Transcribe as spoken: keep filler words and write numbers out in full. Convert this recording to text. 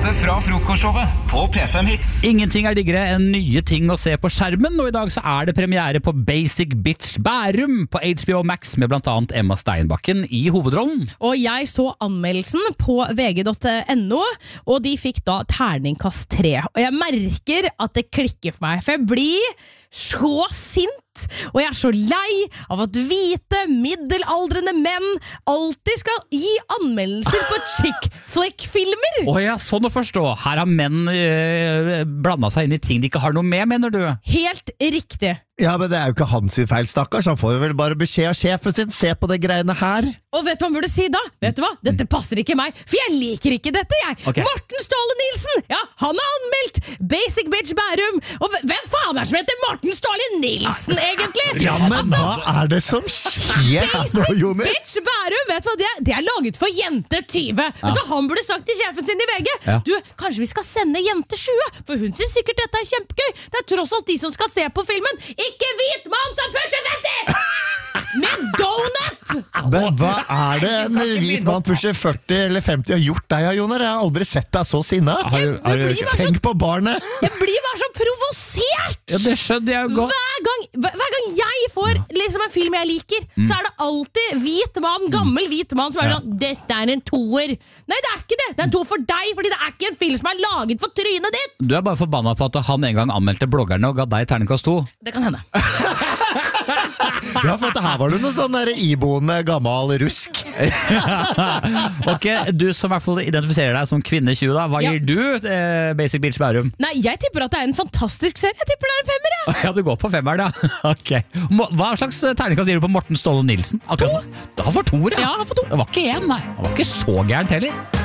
Dette fra frokostshowet på P fem Hits. Ingenting er diggere enn nye ting å se på skjermen, og i dag så er det premiere på Basic Bitch Bærum på H B O Max med blant annet Emma Steinbakken i hovedrollen. Og jeg så anmeldelsen på V G punktum no, og de fikk da terningkast tre. Og jeg merker at det klikker for meg, for jeg blir så sint. Og jeg er så lei av at hvite, middelaldrende menn alltid skal gi anmeldelser på chick-flick-filmer. Åh ja, sånn å forstå. Her har menn øh, blandet seg inn i ting de ikke har noe med, mener du? Helt riktig. Ja, men det er jo ikke hans feil, stakkars. Han får vel bare beskjed av sjefen sin. Se på det greiene her. Og vet du hva han burde si da? Vet du hva? Dette passer ikke meg, for jeg liker ikke dette, jeg. Okay. Morten Ståle Nilsen, ja, han har anmeldt Basic Bitch Bærum. Og hvem faen er som heter Morten Ståle Nilsen, egentlig? Ja, men altså, hva er det som skjer her nå, Jonas? Basic Bitch Bærum, vet du hva? Det er, det er laget for jente tyve. Ja. Vet du, han burde sagt til sjefen sin i V G, ja. Du, kanskje vi skal sende jente tjue, for hun synes sikkert dette er kjempegøy. Det er tross alt de som skal se på filmen. Ikke hvit mann som pusher femti! Med donut! Men hva er det en hvit mann pusher førti eller femti har gjort deg, Jonas? Jeg har aldri sett deg så sinna. Tenk på barnet. Jeg blir bare så provosert! Ja, det skjønner jeg jo godt. Hver gang, hver gang jeg får liksom en film jeg liker, mm. så er det alltid hvit mann, gammel hvit mann, som er sånn, dette er en toer. Nei, det er ikke det. Det er en toer for deg, fordi det er ikke en film som er laget for trynet ditt. Du er bare forbannet på at han en gang anmeldte bloggerne og ga deg terningkast to. Det kan hende. Ja, for at her var du noe sånn der iboende gammel rusk. Ok, du som i hvert fall identifiserer deg som kvinne tjue da, hva ja. Gir du eh, Basic Bitch Bærum? Nei, jeg tipper at det er en fantastisk serie. Jeg tipper det er en femmer, ja. Ja, du går på femmeren, ja. Ok. Hva slags terningkast gir du på Morten Ståle Nilsen? Akkurat. To. Da får to, ja. Ja, han får to. Det var ikke en, nei. Det var ikke så gærent heller.